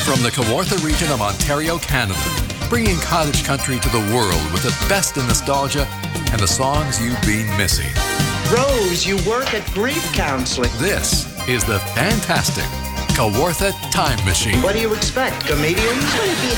From the Kawartha region of Ontario, Canada, bringing cottage country to the world with the best in nostalgia and the songs you've been missing. Rose, you work at grief counseling. This is the fantastic Kawartha Time Machine. What do you expect, comedians? Would it be